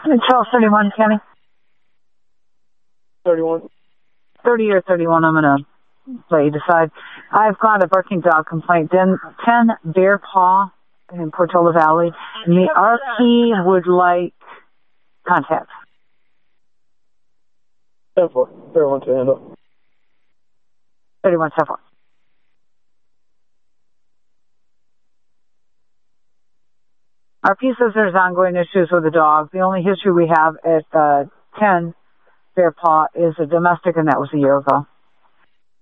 Tell 31, Kenny. 31. 30 or 31, I'm going to let you decide. I've got a barking dog complaint. Then 10 Bear Paw in Portola Valley. And the RP would like contact. 10-4. 31 to handle. 31, 10-4. RP says there's ongoing issues with the dog. The only history we have at 10 Bear Paw is a domestic, and that was a year ago.